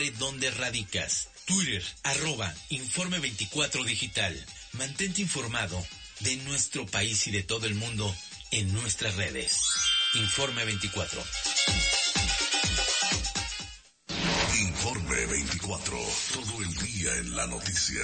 siempre donde radicas. Twitter, @Informe24 Digital. Mantente informado de nuestro país y de todo el mundo en nuestras redes. Informe 24. Informe 24. Todo el día en la noticia.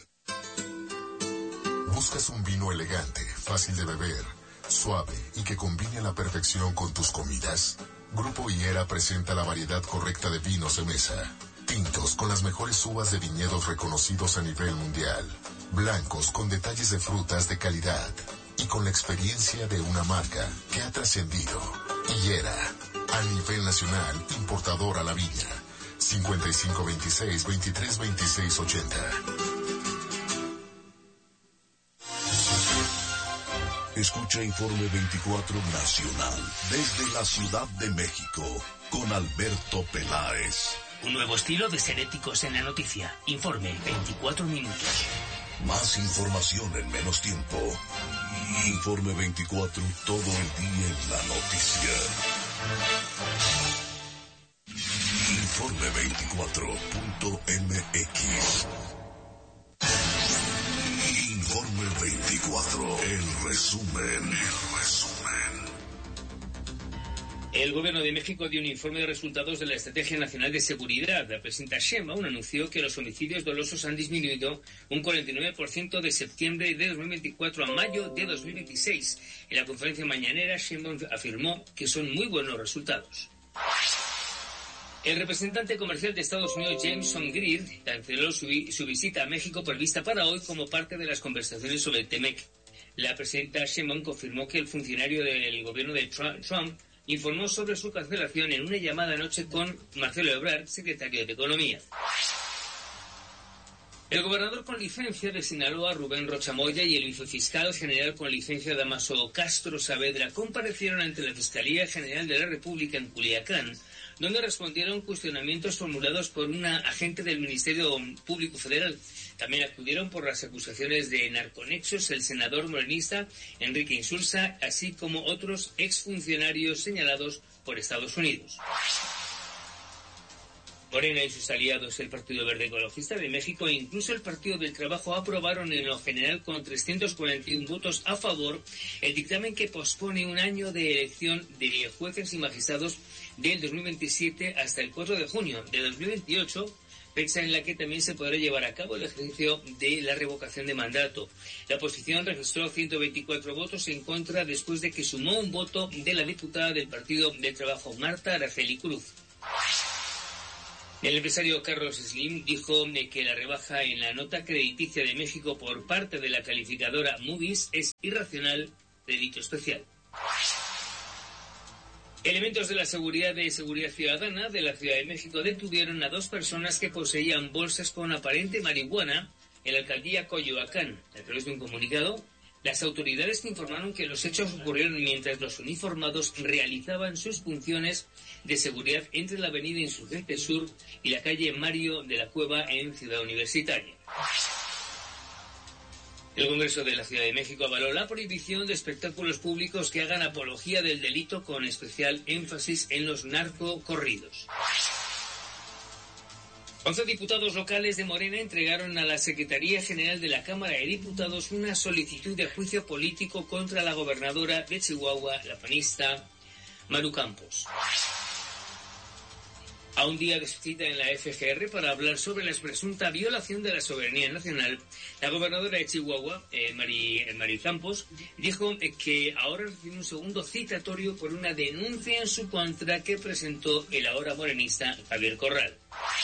¿Buscas un vino elegante, fácil de beber, suave y que combine a la perfección con tus comidas? Grupo Higuera presenta la variedad correcta de vinos de mesa. Tintos con las mejores uvas de viñedos reconocidos a nivel mundial. Blancos con detalles de frutas de calidad. Y con la experiencia de una marca que ha trascendido. Higuera, a nivel nacional, importador a la viña. 5526-232680. Escucha Informe 24 Nacional desde la Ciudad de México con Alberto Peláez. Un nuevo estilo de ser éticos en la noticia. Informe 24 minutos. Más información en menos tiempo. Informe 24, todo el día en la noticia. Informe24.mx. Informe 24, el resumen. El Gobierno de México dio un informe de resultados de la Estrategia Nacional de Seguridad. La presidenta Sheinbaum anunció que los homicidios dolosos han disminuido un 49% de septiembre de 2024 a mayo de 2026. En la conferencia mañanera, Sheinbaum afirmó que son muy buenos resultados. El representante comercial de Estados Unidos, Jameson Greer, canceló su visita a México prevista para hoy como parte de las conversaciones sobre el TEMEC. La presidenta Sheinbaum confirmó que el funcionario del gobierno de Trump informó sobre su cancelación en una llamada anoche con Marcelo Ebrard, secretario de Economía. El gobernador con licencia de Sinaloa, Rubén Rocha Moya, y el vicefiscal general con licencia, Dámaso Castro Saavedra, comparecieron ante la Fiscalía General de la República en Culiacán, donde respondieron cuestionamientos formulados por una agente del Ministerio Público Federal. También acudieron por las acusaciones de narconexos el senador morenista Enrique Insulza, así como otros exfuncionarios señalados por Estados Unidos. Morena y sus aliados, el Partido Verde Ecologista de México e incluso el Partido del Trabajo aprobaron en lo general con 341 votos a favor el dictamen que pospone un año de elección de jueces y magistrados del 2027 hasta el 4 de junio de 2028, fecha en la que también se podrá llevar a cabo el ejercicio de la revocación de mandato. La oposición registró 124 votos en contra después de que sumó un voto de la diputada del Partido del Trabajo, Marta Araceli Cruz. El empresario Carlos Slim dijo que la rebaja en la nota crediticia de México por parte de la calificadora Moody's es irracional, delito especial. Elementos de la Seguridad Ciudadana de la Ciudad de México detuvieron a 2 personas que poseían bolsas con aparente marihuana en la alcaldía Coyoacán. A través de un comunicado, las autoridades informaron que los hechos ocurrieron mientras los uniformados realizaban sus funciones de seguridad entre la avenida Insurgente Sur y la calle Mario de la Cueva en Ciudad Universitaria. El Congreso de la Ciudad de México avaló la prohibición de espectáculos públicos que hagan apología del delito, con especial énfasis en los narcocorridos. 11 diputados locales de Morena entregaron a la Secretaría General de la Cámara de Diputados una solicitud de juicio político contra la gobernadora de Chihuahua, la panista Maru Campos. A un día de su cita en la FGR para hablar sobre la presunta violación de la soberanía nacional, la gobernadora de Chihuahua, Mari Campos, dijo que ahora recibe un segundo citatorio por una denuncia en su contra que presentó el ahora morenista Javier Corral.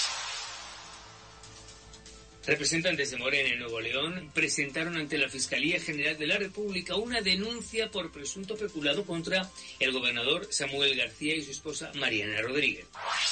Representantes de Morena en Nuevo León presentaron ante la Fiscalía General de la República una denuncia por presunto peculado contra el gobernador Samuel García y su esposa Mariana Rodríguez.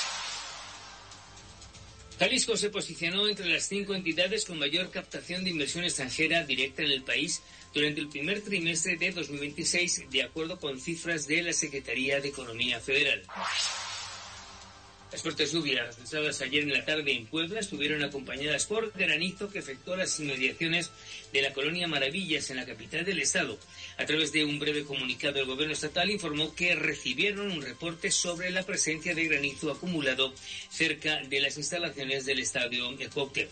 Jalisco se posicionó entre las 5 entidades con mayor captación de inversión extranjera directa en el país durante el primer trimestre de 2026, de acuerdo con cifras de la Secretaría de Economía Federal. Las fuertes lluvias registradas ayer en la tarde en Puebla estuvieron acompañadas por granizo que afectó a las inmediaciones de la colonia Maravillas en la capital del estado. A través de un breve comunicado, el gobierno estatal informó que recibieron un reporte sobre la presencia de granizo acumulado cerca de las instalaciones del estadio Cuauhtémoc.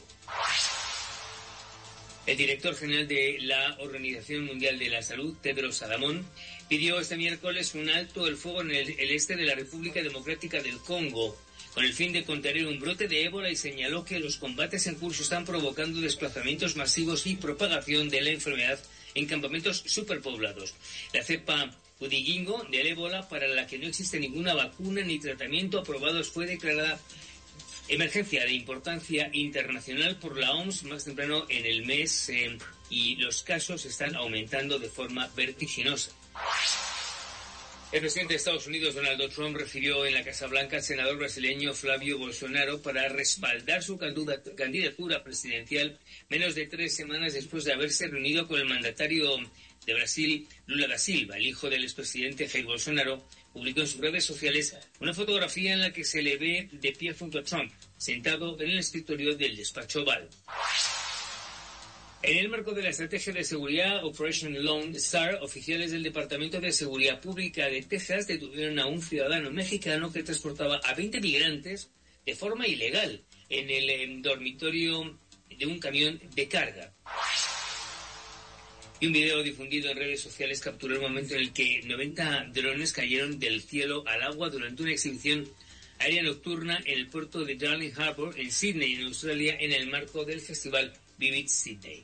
El director general de la Organización Mundial de la Salud, Tedros Adhanom, pidió este miércoles un alto el fuego en el este de la República Democrática del Congo, con el fin de contener un brote de ébola, y señaló que los combates en curso están provocando desplazamientos masivos y propagación de la enfermedad en campamentos superpoblados. La cepa Budiguingo del ébola, para la que no existe ninguna vacuna ni tratamiento aprobados, fue declarada emergencia de importancia internacional por la OMS más temprano en el mes y los casos están aumentando de forma vertiginosa. El presidente de Estados Unidos, Donald Trump, recibió en la Casa Blanca al senador brasileño Flavio Bolsonaro para respaldar su candidatura presidencial menos de 3 semanas después de haberse reunido con el mandatario de Brasil, Lula da Silva. El hijo del expresidente Jair Bolsonaro publicó en sus redes sociales una fotografía en la que se le ve de pie junto a Trump, sentado en el escritorio del despacho Oval. En el marco de la estrategia de seguridad Operation Lone Star, oficiales del Departamento de Seguridad Pública de Texas detuvieron a un ciudadano mexicano que transportaba a 20 migrantes de forma ilegal en el dormitorio de un camión de carga. Y un video difundido en redes sociales capturó el momento en el que 90 drones cayeron del cielo al agua durante una exhibición aérea nocturna en el puerto de Darling Harbour, en Sydney, en Australia, en el marco del festival Vivid Sydney.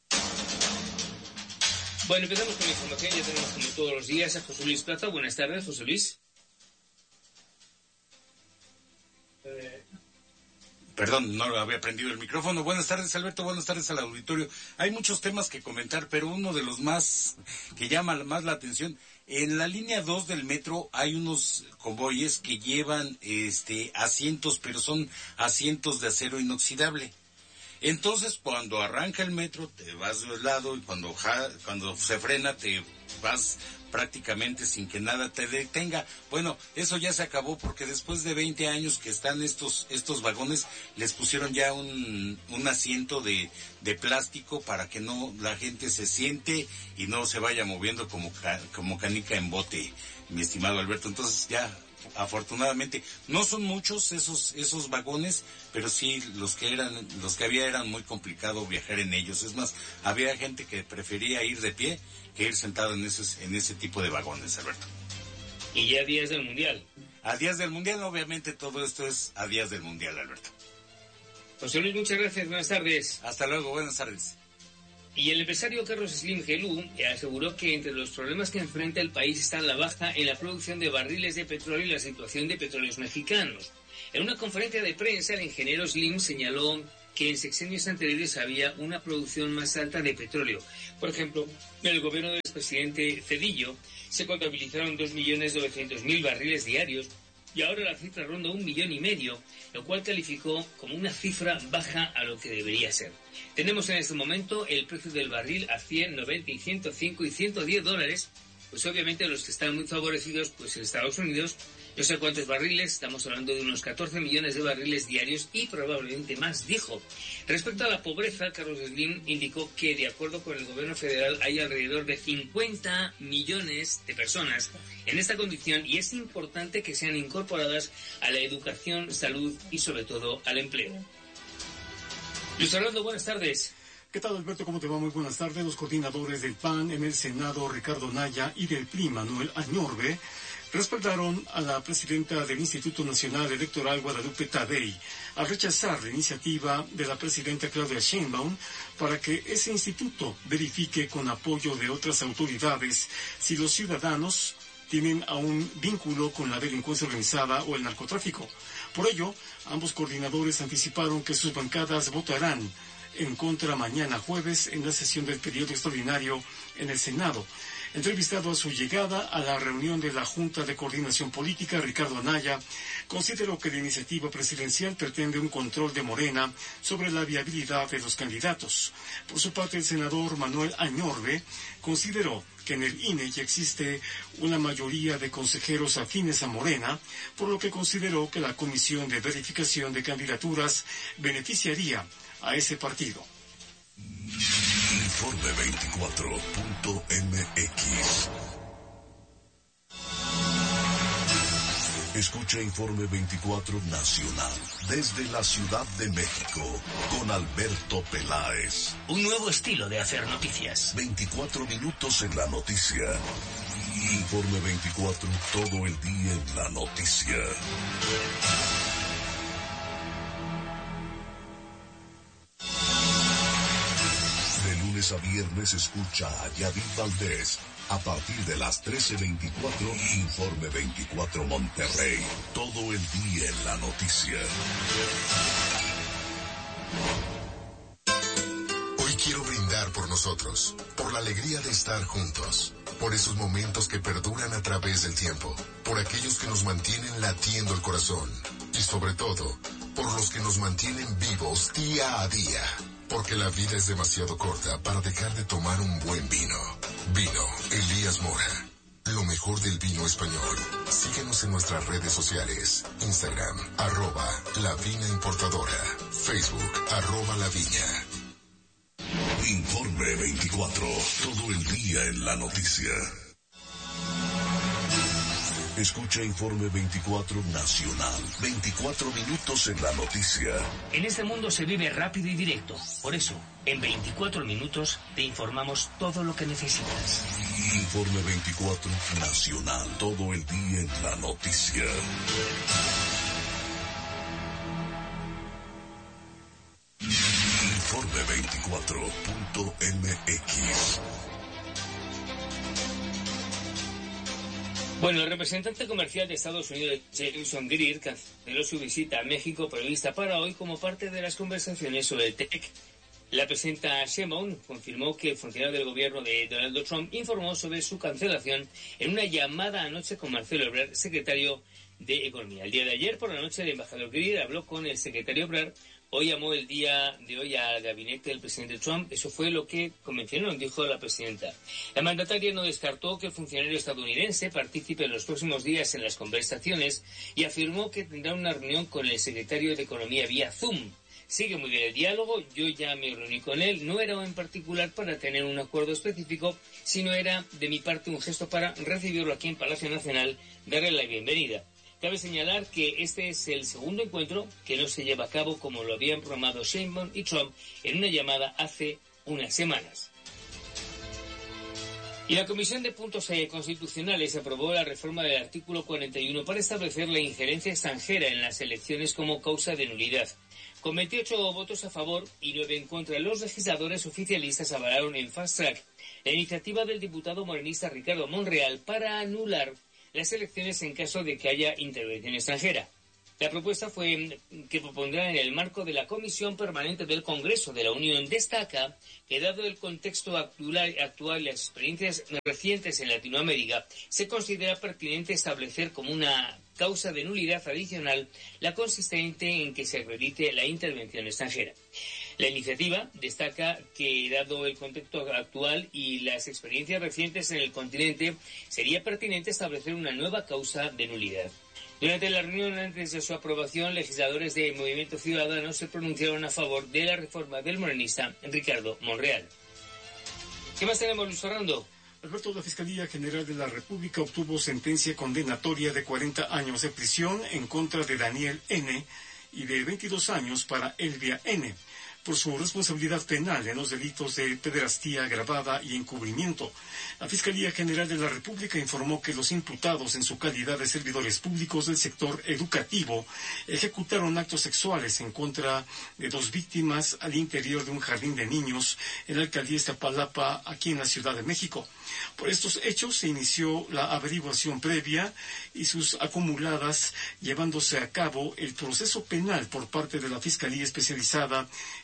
Bueno, empezamos con la información. Ya tenemos, como todos los días, a José Luis Plaza. Buenas tardes, José Luis. Perdón, no había prendido el micrófono. Buenas tardes, Alberto. Buenas tardes al auditorio. Hay muchos temas que comentar, pero uno de los más que llama más la atención, en la línea 2 del metro hay unos convoyes que llevan asientos, pero son asientos de acero inoxidable. Entonces, cuando arranca el metro, te vas de lado, y cuando se frena, te vas prácticamente sin que nada te detenga. Bueno, eso ya se acabó, porque después de 20 años que están estos vagones, les pusieron ya un asiento de plástico para que no la gente se siente y no se vaya moviendo como canica en bote, mi estimado Alberto. Entonces ya, afortunadamente, no son muchos esos vagones, pero sí los que había eran muy complicado viajar en ellos. Es más, había gente que prefería ir de pie que ir sentado en ese tipo de vagones, Alberto. Y ya días del Mundial. A días del Mundial, obviamente todo esto es a días del Mundial, Alberto. José Luis, muchas gracias, buenas tardes. Hasta luego, buenas tardes. Y el empresario Carlos Slim Gelú aseguró que entre los problemas que enfrenta el país están la baja en la producción de barriles de petróleo y la situación de petróleos mexicanos. En una conferencia de prensa, el ingeniero Slim señaló que en sexenios anteriores había una producción más alta de petróleo. Por ejemplo, en el gobierno del expresidente Zedillo se contabilizaron 2.900.000 barriles diarios, y ahora la cifra ronda 1,5 millones, lo cual calificó como una cifra baja a lo que debería ser. Tenemos en este momento el precio del barril a 100, 90 y 105 y 110 dólares, pues obviamente los que están muy favorecidos, pues en Estados Unidos, no sé cuántos barriles, estamos hablando de unos 14 millones de barriles diarios y probablemente más, dijo. Respecto a la pobreza, Carlos Slim indicó que de acuerdo con el gobierno federal hay alrededor de 50 millones de personas en esta condición y es importante que sean incorporadas a la educación, salud y sobre todo al empleo. Luis Orlando, buenas tardes. ¿Qué tal, Alberto? ¿Cómo te va? Muy buenas tardes. Los coordinadores del PAN en el Senado, Ricardo Naya, y del PRI, Manuel Añorbe, respaldaron a la presidenta del Instituto Nacional Electoral, Guadalupe Tadei, al rechazar la iniciativa de la presidenta Claudia Sheinbaum para que ese instituto verifique con apoyo de otras autoridades si los ciudadanos tienen aún vínculo con la delincuencia organizada o el narcotráfico. Por ello, ambos coordinadores anticiparon que sus bancadas votarán en contra mañana jueves en la sesión del periodo extraordinario en el Senado. Entrevistado a su llegada a la reunión de la Junta de Coordinación Política, Ricardo Anaya consideró que la iniciativa presidencial pretende un control de Morena sobre la viabilidad de los candidatos. Por su parte, el senador Manuel Añorbe consideró que en el INE ya existe una mayoría de consejeros afines a Morena, por lo que consideró que la Comisión de Verificación de Candidaturas beneficiaría a ese partido. Informe 24.mx. Escucha Informe 24 Nacional desde la Ciudad de México con Alberto Peláez. Un nuevo estilo de hacer noticias. 24 minutos en la noticia. Informe 24, todo el día en la noticia. De lunes a viernes escucha a Yadid Valdés. A partir de las 13:24, Informe 24 Monterrey. Todo el día en la noticia. Hoy quiero brindar por nosotros, por la alegría de estar juntos, por esos momentos que perduran a través del tiempo, por aquellos que nos mantienen latiendo el corazón y sobre todo, por los que nos mantienen vivos día a día. Porque la vida es demasiado corta para dejar de tomar un buen vino. Vino Elías Mora. Lo mejor del vino español. Síguenos en nuestras redes sociales. Instagram, @lavinaimportadora. Facebook, @laviña. Informe 24. Todo el día en la noticia. Escucha Informe 24 Nacional. 24 minutos en la noticia. En este mundo se vive rápido y directo. Por eso, en 24 minutos te informamos todo lo que necesitas. Informe 24 Nacional. Todo el día en la noticia. Informe 24.mx. Bueno, el representante comercial de Estados Unidos, Jason Greer, canceló su visita a México prevista para hoy como parte de las conversaciones sobre el TEC. La presidenta Sheinbaum confirmó que el funcionario del gobierno de Donald Trump informó sobre su cancelación en una llamada anoche con Marcelo Ebrard, secretario de Economía. El día de ayer, por la noche, el embajador Greer habló con el secretario Ebrard. Hoy llamó el día de hoy al gabinete del presidente Trump. Eso fue lo que convencionaron, dijo la presidenta. La mandataria no descartó que el funcionario estadounidense participe en los próximos días en las conversaciones y afirmó que tendrá una reunión con el secretario de Economía vía Zoom. Sigue muy bien el diálogo, yo ya me reuní con él, no era en particular para tener un acuerdo específico, sino era de mi parte un gesto para recibirlo aquí en Palacio Nacional, darle la bienvenida. Cabe señalar que este es el segundo encuentro que no se lleva a cabo como lo habían programado Sheinbaum y Trump en una llamada hace unas semanas. Y la Comisión de Puntos Constitucionales aprobó la reforma del artículo 41 para establecer la injerencia extranjera en las elecciones como causa de nulidad. Con 28 votos a favor y 9 en contra, los legisladores oficialistas avalaron en fast track la iniciativa del diputado morenista Ricardo Monreal para anular las elecciones en caso de que haya intervención extranjera. La propuesta fue que propondrá en el marco de la Comisión Permanente del Congreso de la Unión. Destaca que, dado el contexto actual y las experiencias recientes en Latinoamérica, se considera pertinente establecer como una causa de nulidad adicional la consistente en que se acredite la intervención extranjera. La iniciativa destaca que, dado el contexto actual y las experiencias recientes en el continente, sería pertinente establecer una nueva causa de nulidad. Durante la reunión antes de su aprobación, legisladores de Movimiento Ciudadano se pronunciaron a favor de la reforma del morenista Ricardo Monreal. ¿Qué más tenemos, Luis Fernando? Alberto, la Fiscalía General de la República obtuvo sentencia condenatoria de 40 años de prisión en contra de Daniel N. y de 22 años para Elvia N. por su responsabilidad penal en los delitos de pederastía agravada y encubrimiento. La Fiscalía General de la República informó que los imputados, en su calidad de servidores públicos del sector educativo, ejecutaron actos sexuales en contra de 2 víctimas al interior de un jardín de niños en la alcaldía Iztapalapa, aquí en la Ciudad de México. Por estos hechos se inició la averiguación previa y sus acumuladas, llevándose a cabo el proceso penal por parte de la Fiscalía Especializada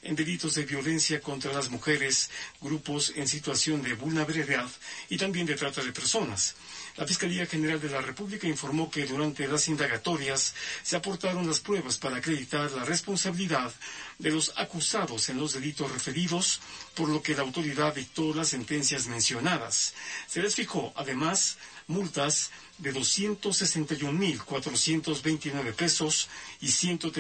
en delitos de violencia contra las mujeres, grupos en situación de vulnerabilidad y también de trata de personas. La Fiscalía General de la República informó que durante las indagatorias se aportaron las pruebas para acreditar la responsabilidad de los acusados en los delitos referidos, por lo que la autoridad dictó las sentencias mencionadas. Se les fijó, además, multas de 261.429 pesos y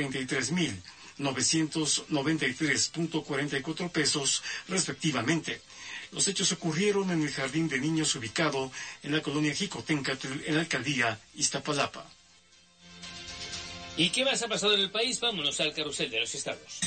133.993.44 pesos, respectivamente. Los hechos ocurrieron en el jardín de niños ubicado en la colonia Jicotencatl, en la alcaldía Iztapalapa. ¿Y qué más ha pasado en el país? Vámonos al carrusel de los estados.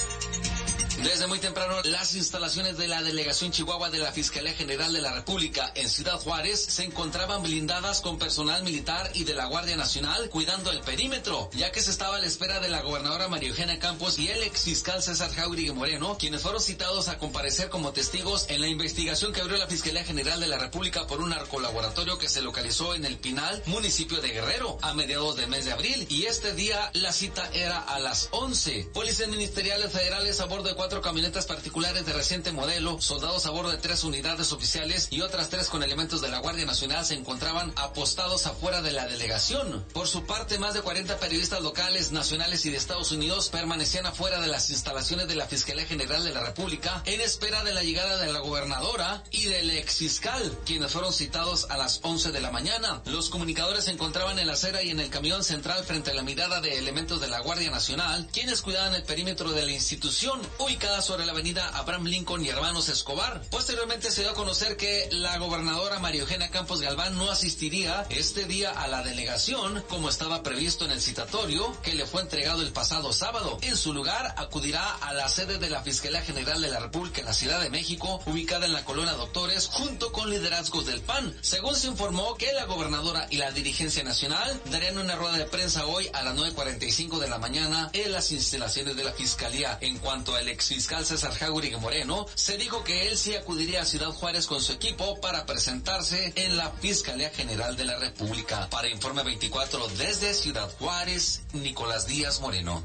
Desde muy temprano, las instalaciones de la Delegación Chihuahua de la Fiscalía General de la República en Ciudad Juárez se encontraban blindadas con personal militar y de la Guardia Nacional cuidando el perímetro, ya que se estaba a la espera de la gobernadora María Eugenia Campos y el exfiscal César Jáuregui Moreno, quienes fueron citados a comparecer como testigos en la investigación que abrió la Fiscalía General de la República por un narcolaboratorio que se localizó en El Pinal, municipio de Guerrero, a mediados del mes de abril, y este día la cita era a las 11. Policías ministeriales federales a bordo de 4 camionetas particulares de reciente modelo, soldados a bordo de 3 unidades oficiales y otras 3 con elementos de la Guardia Nacional se encontraban apostados afuera de la delegación. Por su parte, más de 40 periodistas locales, nacionales y de Estados Unidos permanecían afuera de las instalaciones de la Fiscalía General de la República en espera de la llegada de la gobernadora y del exfiscal, quienes fueron citados a las 11 de la mañana. Los comunicadores se encontraban en la acera y en el camión central frente a la mirada de elementos de la Guardia Nacional, quienes cuidaban el perímetro de la institución, ubicada sobre la avenida Abraham Lincoln y Hermanos Escobar. Posteriormente se dio a conocer que la gobernadora María Eugenia Campos Galván no asistiría este día a la delegación como estaba previsto en el citatorio que le fue entregado el pasado sábado. En su lugar acudirá a la sede de la Fiscalía General de la República en la Ciudad de México, ubicada en la Colonia Doctores, junto con liderazgos del PAN. Según se informó que la gobernadora y la dirigencia nacional darían una rueda de prensa hoy a las 9:45 de la mañana en las instalaciones de la Fiscalía. En cuanto al exfiscal César Jáuregui Moreno, se dijo que él sí acudiría a Ciudad Juárez con su equipo para presentarse en la Fiscalía General de la República. Para Informe 24 desde Ciudad Juárez, Nicolás Díaz Moreno.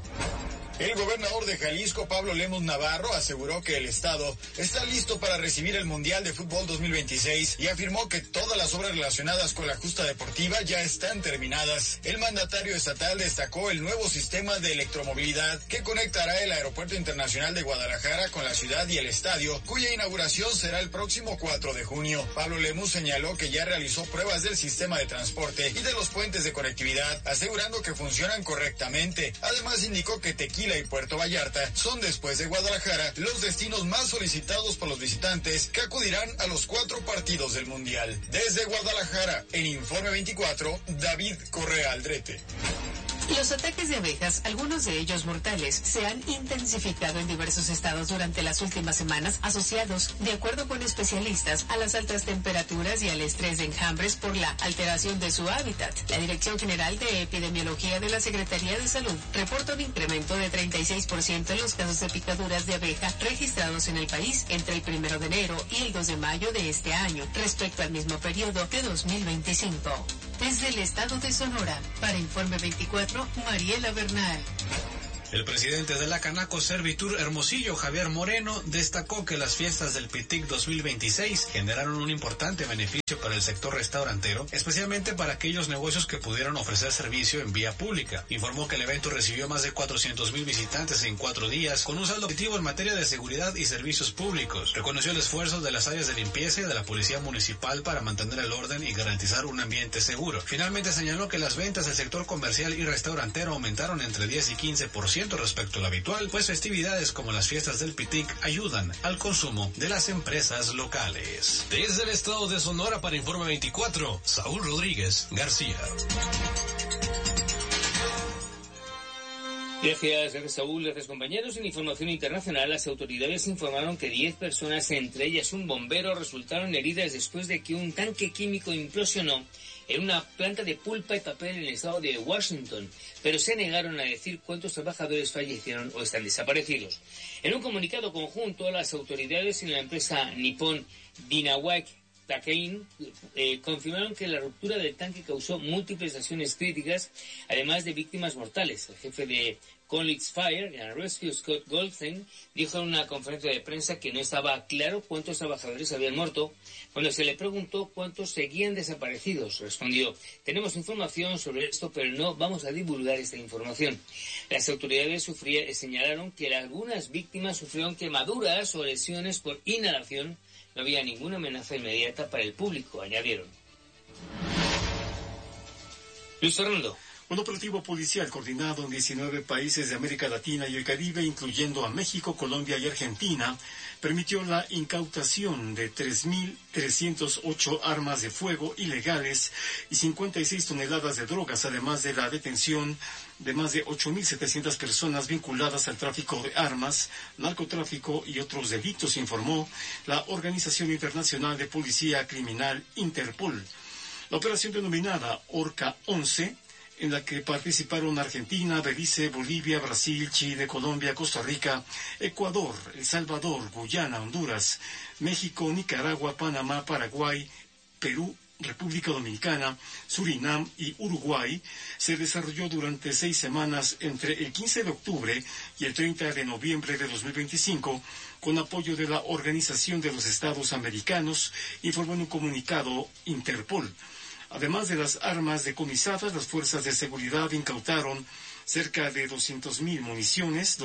El gobernador de Jalisco, Pablo Lemus Navarro, aseguró que el estado está listo para recibir el Mundial de Fútbol 2026 y afirmó que todas las obras relacionadas con la justa deportiva ya están terminadas. El mandatario estatal destacó el nuevo sistema de electromovilidad que conectará el Aeropuerto Internacional de Guadalajara con la ciudad y el estadio, cuya inauguración será el próximo 4 de junio. Pablo Lemus señaló que ya realizó pruebas del sistema de transporte y de los puentes de conectividad, asegurando que funcionan correctamente. Además, indicó que Tequila y Puerto Vallarta son, después de Guadalajara, los destinos más solicitados por los visitantes que acudirán a los 4 partidos del Mundial. Desde Guadalajara, en Informe 24, David Correa Aldrete. Los ataques de abejas, algunos de ellos mortales, se han intensificado en diversos estados durante las últimas semanas, asociados, de acuerdo con especialistas, a las altas temperaturas y al estrés de enjambres por la alteración de su hábitat. La Dirección General de Epidemiología de la Secretaría de Salud reporta un incremento de 36% en los casos de picaduras de abeja registrados en el país entre el 1 de enero y el 2 de mayo de este año, respecto al mismo periodo de 2025. Desde el estado de Sonora, para Informe 24, Mariela Bernal. El presidente de la Canaco Servitur Hermosillo, Javier Moreno, destacó que las fiestas del PITIC 2026 generaron un importante beneficio para el sector restaurantero, especialmente para aquellos negocios que pudieron ofrecer servicio en vía pública. Informó que el evento recibió más de 400,000 visitantes en 4 días, con un saldo positivo en materia de seguridad y servicios públicos. Reconoció el esfuerzo de las áreas de limpieza y de la Policía Municipal para mantener el orden y garantizar un ambiente seguro. Finalmente señaló que las ventas del sector comercial y restaurantero aumentaron entre 10 y 15% respecto al habitual, pues festividades como las fiestas del PITIC ayudan al consumo de las empresas locales. Desde el estado de Sonora para Informe 24, Saúl Rodríguez García. Gracias Saúl, gracias compañeros. En información internacional, las autoridades informaron que 10 personas, entre ellas un bombero, resultaron heridas después de que un tanque químico implosionó en una planta de pulpa y papel en el estado de Washington, pero se negaron a decir cuántos trabajadores fallecieron o están desaparecidos. En un comunicado conjunto, las autoridades en la empresa Nippon Dynawake Takein confirmaron que la ruptura del tanque causó múltiples lesiones críticas, además de víctimas mortales. El jefe de College Fire and Rescue, Scott Goldstein, dijo en una conferencia de prensa que no estaba claro cuántos trabajadores habían muerto. Cuando se le preguntó cuántos seguían desaparecidos, respondió: tenemos información sobre esto, pero no vamos a divulgar esta información. Las autoridades señalaron que algunas víctimas sufrieron quemaduras o lesiones por inhalación. No había ninguna amenaza inmediata para el público, añadieron. Luis Fernando. Un operativo policial coordinado en 19 países de América Latina y el Caribe, incluyendo a México, Colombia y Argentina, permitió la incautación de 3.308 armas de fuego ilegales y 56 toneladas de drogas, además de la detención de más de 8.700 personas vinculadas al tráfico de armas, narcotráfico y otros delitos, informó la Organización Internacional de Policía Criminal Interpol. La operación denominada Orca 11, en la que participaron Argentina, Belice, Bolivia, Brasil, Chile, Colombia, Costa Rica, Ecuador, El Salvador, Guyana, Honduras, México, Nicaragua, Panamá, Paraguay, Perú, República Dominicana, Surinam y Uruguay, se desarrolló durante 6 semanas entre el 15 de octubre y el 30 de noviembre de 2025, con apoyo de la Organización de los Estados Americanos, informó en un comunicado Interpol. Además de las armas decomisadas, las fuerzas de seguridad incautaron cerca de 200.000 municiones,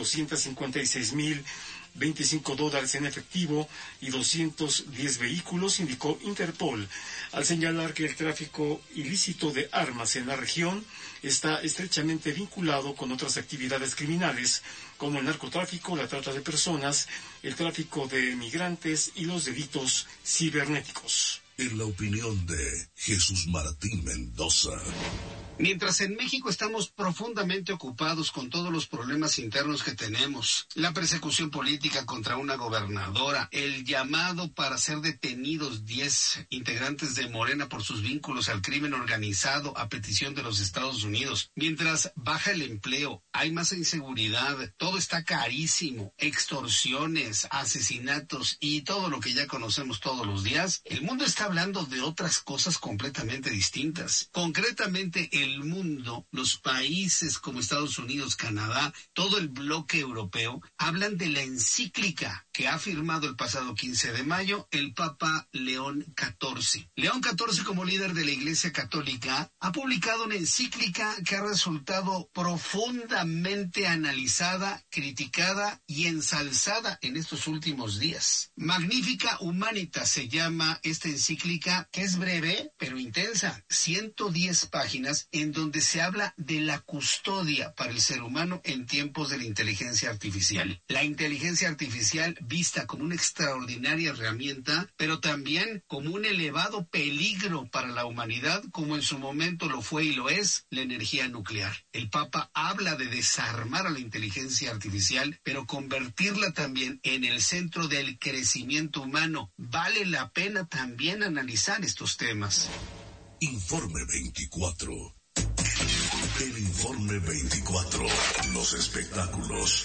256.025 dólares en efectivo y 210 vehículos, indicó Interpol, al señalar que el tráfico ilícito de armas en la región está estrechamente vinculado con otras actividades criminales, como el narcotráfico, la trata de personas, el tráfico de migrantes y los delitos cibernéticos. En la opinión de Jesús Martín Mendoza. Mientras en México estamos profundamente ocupados con todos los problemas internos que tenemos, la persecución política contra una gobernadora, el llamado para ser detenidos 10 integrantes de Morena por sus vínculos al crimen organizado a petición de los Estados Unidos, mientras baja el empleo, hay más inseguridad, todo está carísimo, extorsiones, asesinatos y todo lo que ya conocemos todos los días, el mundo está hablando de otras cosas completamente distintas. Concretamente, el mundo, los países como Estados Unidos, Canadá, todo el bloque europeo, hablan de la encíclica que ha firmado el pasado 15 de mayo el Papa León XIV. León XIV, como líder de la Iglesia Católica, ha publicado una encíclica que ha resultado profundamente analizada, criticada y ensalzada en estos últimos días. Magnifica Humanitas se llama esta encíclica, que es breve pero intensa, 110 páginas en donde se habla de la custodia para el ser humano en tiempos de la inteligencia artificial. La inteligencia artificial vista como una extraordinaria herramienta, pero también como un elevado peligro para la humanidad, como en su momento lo fue y lo es la energía nuclear. El Papa habla de desarmar a la inteligencia artificial, pero convertirla también en el centro del crecimiento humano. Vale la pena también analizar estos temas. Informe 24. El Informe 24. Los espectáculos.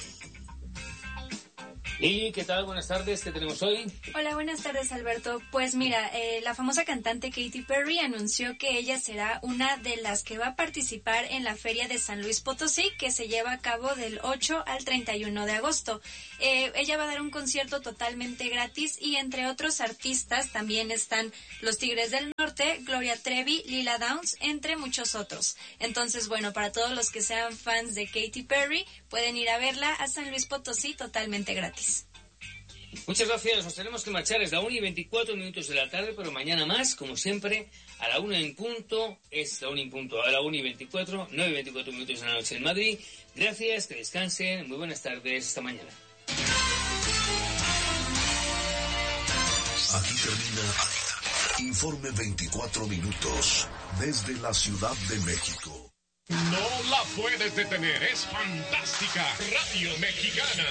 ¿Y qué tal? Buenas tardes, ¿qué tenemos hoy? Hola, buenas tardes, Alberto. Pues mira, la famosa cantante Katy Perry anunció que ella será una de las que va a participar en la Feria de San Luis Potosí, que se lleva a cabo del 8 al 31 de agosto. Ella va a dar un concierto totalmente gratis y entre otros artistas también están Los Tigres del Norte, Gloria Trevi, Lila Downs, entre muchos otros. Entonces, bueno, para todos los que sean fans de Katy Perry, pueden ir a verla a San Luis Potosí totalmente gratis. Muchas gracias, nos tenemos que marchar, es la 1:24 de la tarde, pero mañana más, como siempre, a la 1 en punto, es la 1 en punto, a la 1:24, 9:24 de la noche en Madrid. Gracias, que descansen, muy buenas tardes, hasta mañana. Aquí termina Informe 24 minutos desde la Ciudad de México. No la puedes detener, es fantástica. Radio Mexicana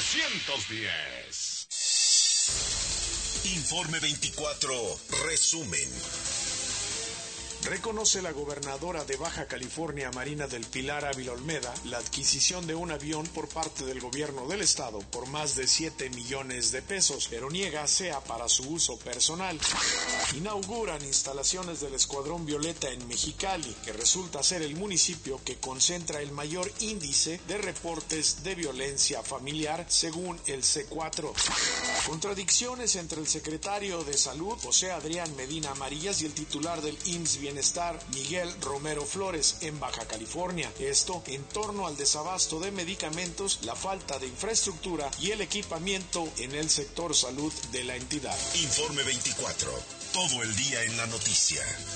910. Informe 24, resumen. Reconoce la gobernadora de Baja California, Marina del Pilar Ávila Olmeda, la adquisición de un avión por parte del gobierno del estado por más de 7 millones de pesos, pero niega sea para su uso personal. Inauguran instalaciones del Escuadrón Violeta en Mexicali, que resulta ser el municipio que concentra el mayor índice de reportes de violencia familiar, según el C4. Contradicciones entre el secretario de Salud, José Adrián Medina Amarillas, y el titular del IMSS Bienestar, Miguel Romero Flores, en Baja California. Esto en torno al desabasto de medicamentos, la falta de infraestructura y el equipamiento en el sector salud de la entidad. Informe 24. Todo el día en la noticia.